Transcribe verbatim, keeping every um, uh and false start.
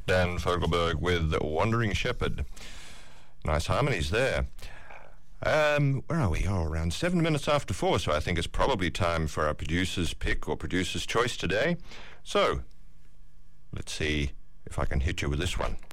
Dan Fogelberg with Wandering Shepherd. Nice harmonies there. Um, where are we? Oh, around seven minutes after four, so I think it's probably time for our producer's pick or producer's choice today. So, let's see if I can hit you with this one.